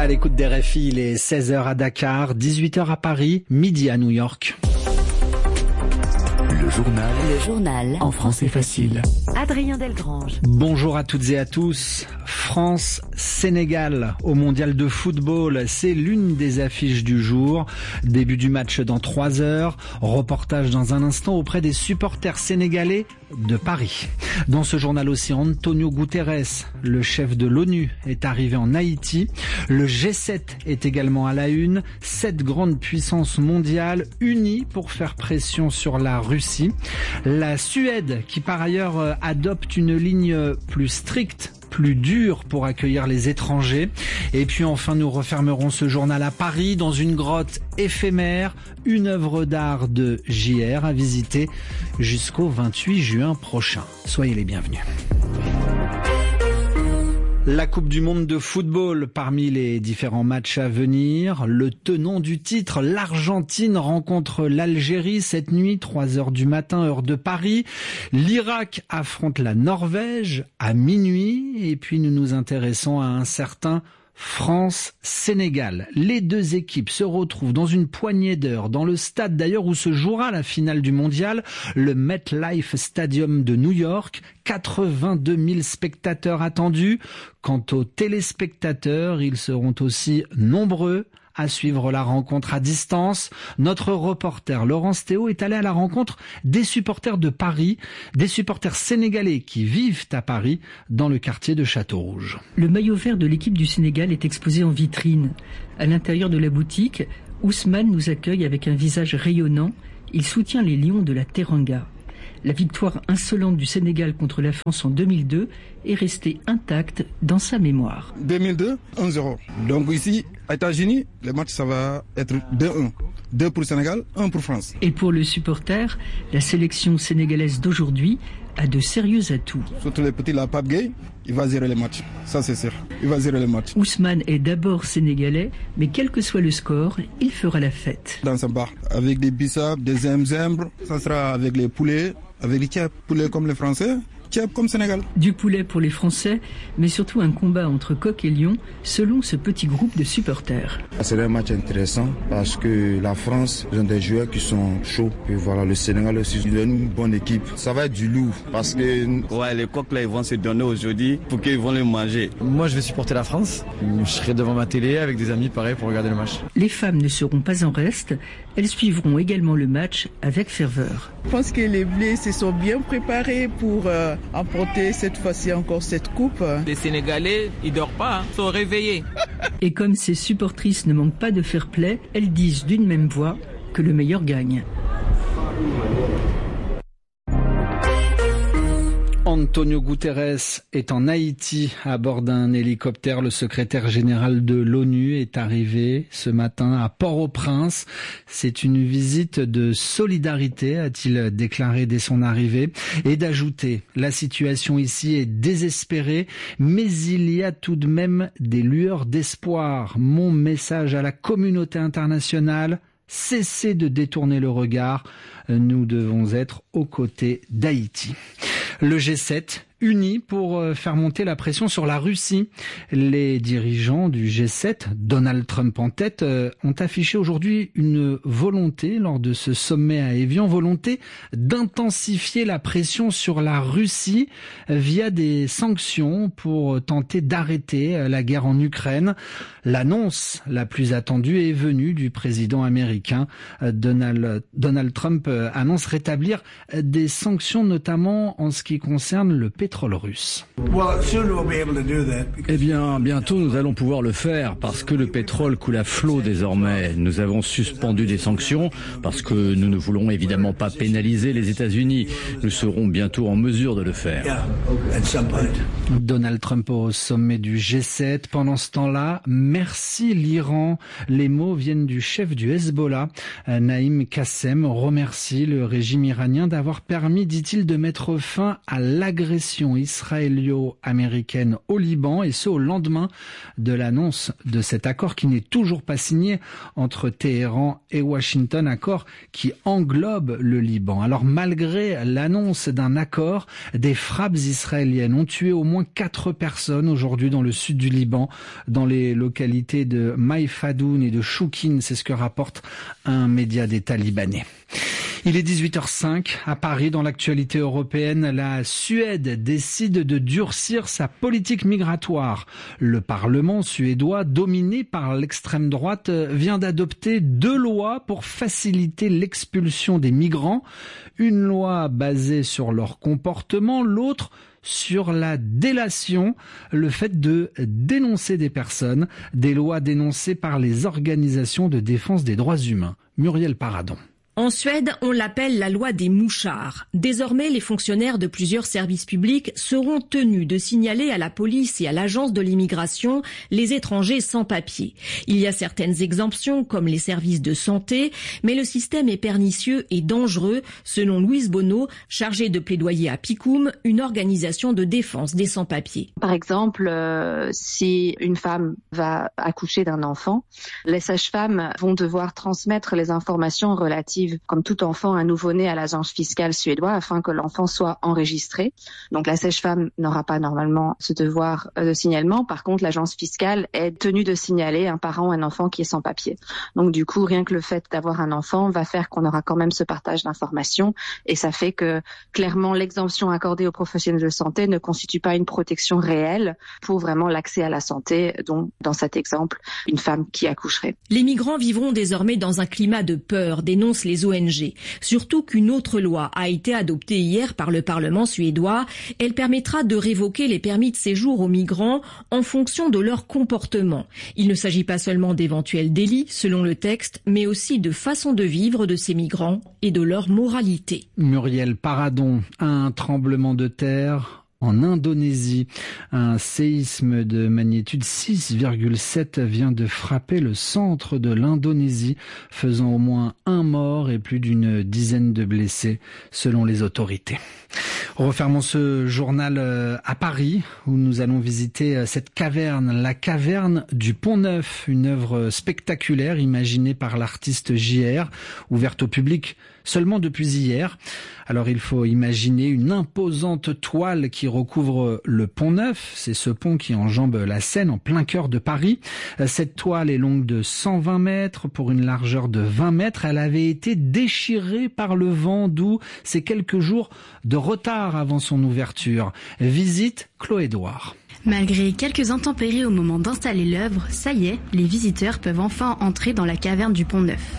À l'écoute des RFI, il est 16h à Dakar, 18h à Paris, midi à New York. Le journal en français facile. Adrien Delgrange. Bonjour à toutes et à tous. France-Sénégal au mondial de football, c'est l'une des affiches du jour. Début du match dans 3 heures. Reportage dans un instant auprès des supporters sénégalais de Paris. Dans ce journal aussi, Antonio Guterres, le chef de l'ONU, est arrivé en Haïti. Le G7 est également à la une. 7 grandes puissances mondiales unies pour faire pression sur la Russie. La Suède, qui par ailleurs adopte une ligne plus stricte, plus dure pour accueillir les étrangers. Et puis enfin, nous refermerons ce journal à Paris, dans une grotte éphémère, une œuvre d'art de JR à visiter jusqu'au 28 juin prochain. Soyez les bienvenus. La Coupe du Monde de football, parmi les différents matchs à venir, le tenant du titre, l'Argentine rencontre l'Algérie cette nuit, 3h du matin, heure de Paris. L'Irak affronte la Norvège à minuit. Et puis nous nous intéressons à un certain France-Sénégal. Les deux équipes se retrouvent dans une poignée d'heures, dans le stade d'ailleurs où se jouera la finale du mondial, le MetLife Stadium de New York. 82 000 spectateurs attendus. Quant aux téléspectateurs, ils seront aussi nombreux à suivre la rencontre à distance. Notre reporter Laurence Théo est allé à la rencontre des supporters de Paris, des supporters sénégalais qui vivent à Paris, dans le quartier de Château-Rouge. Le maillot vert de l'équipe du Sénégal est exposé en vitrine. À l'intérieur de la boutique, Ousmane nous accueille avec un visage rayonnant. Il soutient les Lions de la Teranga. La victoire insolente du Sénégal contre la France en 2002 est restée intacte dans sa mémoire. 2002, 1-0. Donc ici, aux États-Unis, le match ça va être 2-1. 2 pour le Sénégal, 1 pour France. Et pour le supporter, la sélection sénégalaise d'aujourd'hui a de sérieux atouts. Surtout le petit là, Pape Gueye, il va gérer le match. Ça c'est sûr, il va gérer le match. Ousmane est d'abord sénégalais, mais quel que soit le score, il fera la fête. Dans un bar, avec des bissap, des zembres, ça sera avec les poulets, avec les tiap, poulets comme les Français. Comme Sénégal. Du poulet pour les Français, mais surtout un combat entre coq et lion, selon ce petit groupe de supporters. C'est un match intéressant parce que la France, ils ont des joueurs qui sont chauds. Et voilà, le Sénégal aussi, ils ont une bonne équipe. Ça va être du lourd parce que... Ouais, les coqs là, ils vont se donner aujourd'hui pour qu'ils vont les manger. Moi, je vais supporter la France. Je serai devant ma télé avec des amis, pareil, pour regarder le match. Les femmes ne seront pas en reste. Elles suivront également le match avec ferveur. Je pense que les Bleus se sont bien préparés pour emporter cette fois-ci encore cette coupe. Les Sénégalais, ils dorment pas, ils sont réveillés. Et comme ces supportrices ne manquent pas de fair play, elles disent d'une même voix que le meilleur gagne. Antonio Guterres est en Haïti à bord d'un hélicoptère. Le secrétaire général de l'ONU est arrivé ce matin à Port-au-Prince. C'est une visite de solidarité, a-t-il déclaré dès son arrivée, et d'ajouter: la situation ici est désespérée, mais il y a tout de même des lueurs d'espoir. Mon message à la communauté internationale: cessez de détourner le regard. Nous devons être aux côtés d'Haïti. Le G7 unis pour faire monter la pression sur la Russie. Les dirigeants du G7, Donald Trump en tête, ont affiché aujourd'hui une volonté lors de ce sommet à Évian, volonté d'intensifier la pression sur la Russie via des sanctions pour tenter d'arrêter la guerre en Ukraine. L'annonce la plus attendue est venue du président américain. Donald Trump annonce rétablir des sanctions, notamment en ce qui concerne le pétrole russe. Eh bien, bientôt nous allons pouvoir le faire parce que le pétrole coule à flot désormais. Nous avons suspendu des sanctions parce que nous ne voulons évidemment pas pénaliser les États-Unis. Nous serons bientôt en mesure de le faire. Donald Trump au sommet du G7. Pendant ce temps-là, merci l'Iran. Les mots viennent du chef du Hezbollah, Naïm Qassem, remercie le régime iranien d'avoir permis, dit-il, de mettre fin à l'agression mission israélo-américaine au Liban, et ce au lendemain de l'annonce de cet accord qui n'est toujours pas signé entre Téhéran et Washington, accord qui englobe le Liban. Alors malgré l'annonce d'un accord, des frappes israéliennes ont tué au moins 4 personnes aujourd'hui dans le sud du Liban, dans les localités de Maïfadoun et de Choukin, c'est ce que rapporte un média d'État libanais. Il est 18h05 à Paris. Dans l'actualité européenne, la Suède décide de durcir sa politique migratoire. Le Parlement suédois, dominé par l'extrême droite, vient d'adopter 2 lois pour faciliter l'expulsion des migrants. Une loi basée sur leur comportement, l'autre sur la délation, le fait de dénoncer des personnes, des lois dénoncées par les organisations de défense des droits humains. Muriel Paradon. En Suède, on l'appelle la loi des mouchards. Désormais, les fonctionnaires de plusieurs services publics seront tenus de signaler à la police et à l'agence de l'immigration les étrangers sans papier. Il y a certaines exemptions, comme les services de santé, mais le système est pernicieux et dangereux, selon Louise Bonneau, chargée de plaidoyer à Picoum, une organisation de défense des sans-papiers. Par exemple, si une femme va accoucher d'un enfant, les sages-femmes vont devoir transmettre les informations relatives, comme tout enfant, un nouveau-né à l'agence fiscale suédoise afin que l'enfant soit enregistré. Donc la sage-femme n'aura pas normalement ce devoir de signalement. Par contre, l'agence fiscale est tenue de signaler un parent ou un enfant qui est sans papier. Donc du coup, rien que le fait d'avoir un enfant va faire qu'on aura quand même ce partage d'informations, et ça fait que clairement l'exemption accordée aux professionnels de santé ne constitue pas une protection réelle pour vraiment l'accès à la santé, dont dans cet exemple, une femme qui accoucherait. Les migrants vivront désormais dans un climat de peur, dénoncent les ONG. Surtout qu'une autre loi a été adoptée hier par le Parlement suédois. Elle permettra de révoquer les permis de séjour aux migrants en fonction de leur comportement. Il ne s'agit pas seulement d'éventuels délits, selon le texte, mais aussi de façon de vivre de ces migrants et de leur moralité. Muriel Paradon, un tremblement de terre en Indonésie. Un séisme de magnitude 6,7 vient de frapper le centre de l'Indonésie, faisant au moins 1 mort et plus d'une dizaine de blessés, selon les autorités. Refermons ce journal à Paris, où nous allons visiter cette caverne, la caverne du Pont-Neuf, une œuvre spectaculaire imaginée par l'artiste JR, ouverte au public seulement depuis hier. Alors il faut imaginer une imposante toile qui recouvre le Pont-Neuf, c'est ce pont qui enjambe la Seine en plein cœur de Paris. Cette toile est longue de 120 mètres pour une largeur de 20 mètres. Elle avait été déchirée par le vent, d'où ces quelques jours de retard avant son ouverture. Visite Chloé Douard. Malgré quelques intempéries au moment d'installer l'œuvre, ça y est, les visiteurs peuvent enfin entrer dans la caverne du Pont-Neuf.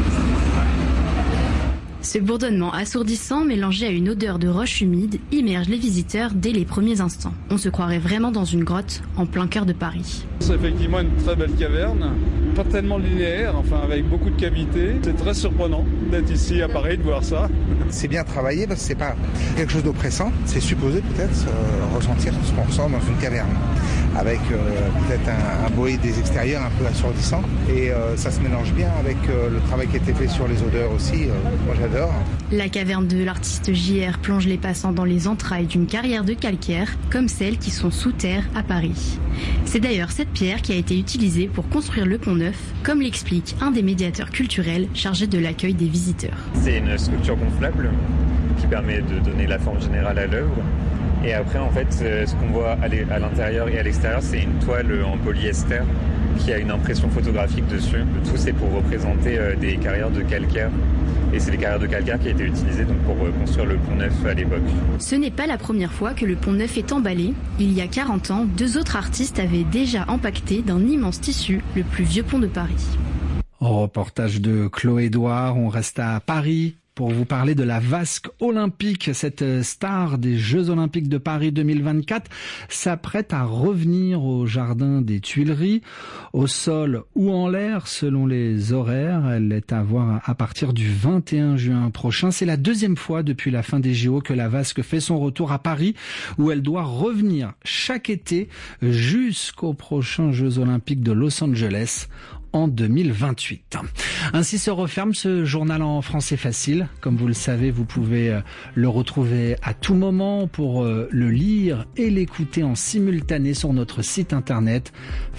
Ce bourdonnement assourdissant, mélangé à une odeur de roche humide, immerge les visiteurs dès les premiers instants. On se croirait vraiment dans une grotte, en plein cœur de Paris. C'est effectivement une très belle caverne, pas tellement linéaire, enfin avec beaucoup de cavités. C'est très surprenant d'être ici à Paris, de voir ça. C'est bien travaillé parce que c'est pas quelque chose d'oppressant, c'est supposé peut-être ressentir ce qu'on ressent dans une caverne, avec peut-être un bruit des extérieurs un peu assourdissant, et ça se mélange bien avec le travail qui a été fait sur les odeurs aussi. Moi j'adore. La caverne de l'artiste JR plonge les passants dans les entrailles d'une carrière de calcaire, comme celles qui sont sous terre à Paris. C'est d'ailleurs cette pierre qui a été utilisée pour construire le Pont-Neuf, comme l'explique un des médiateurs culturels chargés de l'accueil des visiteurs. C'est une structure gonflable qui permet de donner la forme générale à l'œuvre. Et après, en fait, ce qu'on voit à l'intérieur et à l'extérieur, c'est une toile en polyester qui a une impression photographique dessus. Le tout, c'est pour représenter des carrières de calcaire. Et c'est les carrières de calcaire qui étaient utilisées donc, pour construire le Pont-Neuf à l'époque. Ce n'est pas la première fois que le Pont-Neuf est emballé. Il y a 40 ans, 2 autres artistes avaient déjà empaqueté d'un immense tissu le plus vieux pont de Paris. Reportage de Chloé Douard, on reste à Paris pour vous parler de la vasque olympique. Cette star des Jeux Olympiques de Paris 2024 s'apprête à revenir au jardin des Tuileries, au sol ou en l'air selon les horaires. Elle est à voir à partir du 21 juin prochain. C'est la 2e fois depuis la fin des JO que la vasque fait son retour à Paris, où elle doit revenir chaque été jusqu'aux prochains Jeux Olympiques de Los Angeles en 2028. Ainsi se referme ce journal en français facile. Comme vous le savez, vous pouvez le retrouver à tout moment pour le lire et l'écouter en simultané sur notre site internet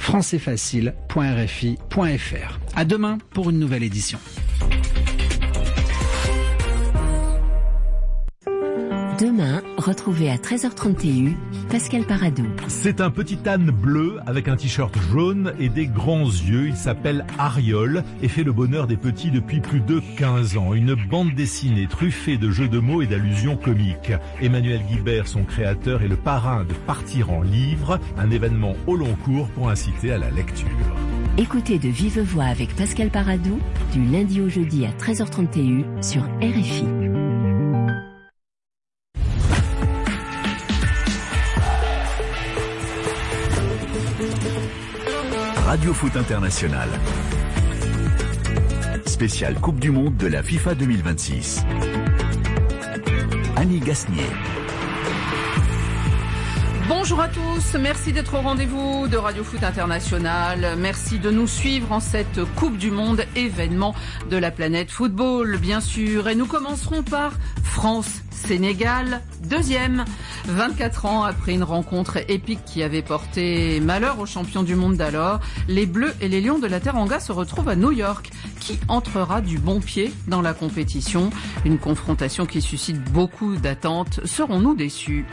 françaisfacile.rfi.fr. À demain pour une nouvelle édition. Demain, retrouvez à 13h30 TU Pascal Paradou. C'est un petit âne bleu avec un t-shirt jaune et des grands yeux. Il s'appelle Ariol et fait le bonheur des petits depuis plus de 15 ans. Une bande dessinée truffée de jeux de mots et d'allusions comiques. Emmanuel Guibert, son créateur, est le parrain de Partir en livre, un événement au long cours pour inciter à la lecture. Écoutez de vive voix avec Pascal Paradou du lundi au jeudi à 13h30 TU sur RFI. Radio Foot International. Spéciale Coupe du Monde de la FIFA 2026. Annie Gasnier. Bonjour à tous, merci d'être au rendez-vous de Radio Foot International. Merci de nous suivre en cette Coupe du Monde, événement de la planète football, bien sûr. Et nous commencerons par France-Sénégal, deuxième. 24 ans après une rencontre épique qui avait porté malheur aux champions du monde d'alors, les Bleus et les Lions de la Teranga se retrouvent à New York. Qui entrera du bon pied dans la compétition? Une confrontation qui suscite beaucoup d'attentes. Serons-nous déçus?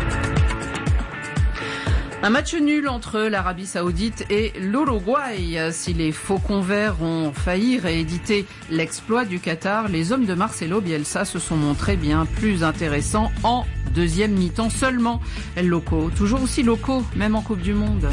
Un match nul entre l'Arabie Saoudite et l'Uruguay. Si les Faucons Verts ont failli rééditer l'exploit du Qatar, les hommes de Marcelo Bielsa se sont montrés bien plus intéressants en deuxième mi-temps seulement. Locaux, toujours aussi locaux, même en Coupe du Monde.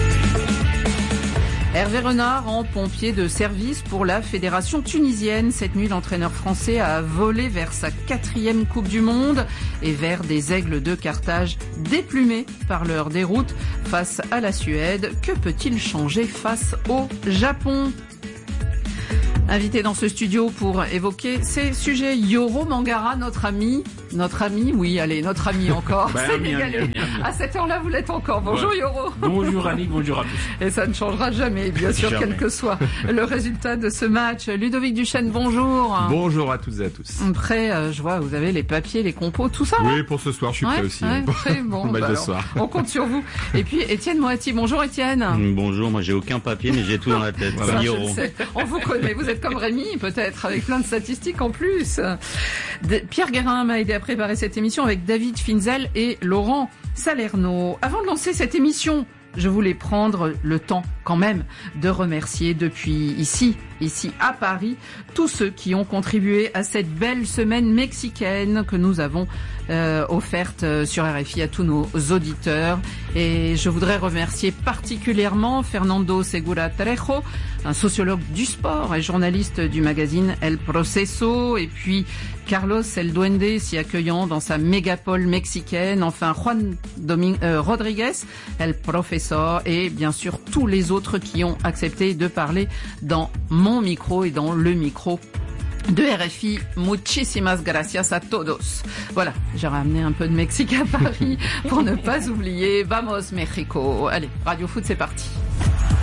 Hervé Renard en pompier de service pour la fédération tunisienne. Cette nuit, l'entraîneur français a volé vers sa 4e Coupe du Monde et vers des Aigles de Carthage déplumés par leur déroute face à la Suède. Que peut-il changer face au Japon ? Invité dans ce studio pour évoquer ces sujets, Yoro Mangara, notre ami, oui, allez, notre ami encore, sénégalais. À cette heure-là, vous l'êtes encore. Bonjour Yoro. Bonjour Annie, bonjour à tous. Et ça ne changera jamais, bien sûr, quel que soit le résultat de ce match. Ludovic Duchesne, bonjour. Bonjour à toutes et à tous. Prêt, je vois, vous avez les papiers, les compos, tout ça. Oui, pour ce soir, je suis prêt aussi. Très bon. De soir. On compte sur vous. Et puis Étienne Moati, bonjour Étienne. Bonjour, moi j'ai aucun papier, mais j'ai tout dans la tête. Ça, je le sais. On vous connaît, vous êtes comme Rémi, peut-être, avec plein de statistiques en plus. Pierre Guérin m'a aidé à préparer cette émission avec David Finzel et Laurent Salerno. Avant de lancer cette émission, je voulais prendre le temps quand même de remercier depuis ici à Paris, tous ceux qui ont contribué à cette belle semaine mexicaine que nous avons offerte sur RFI à tous nos auditeurs. Et je voudrais remercier particulièrement Fernando Segura Trejo, un sociologue du sport et journaliste du magazine El Proceso, et puis Carlos El Duende, s'y accueillant dans sa mégapole mexicaine, enfin Juan Rodriguez, El Profesor, et bien sûr tous les autres qui ont accepté de parler dans mon micro et dans le micro de RFI. Muchísimas gracias a todos. Voilà, j'ai ramené un peu de Mexique à Paris pour ne pas oublier. Vamos Mexico. Allez, Radio Foot, c'est parti.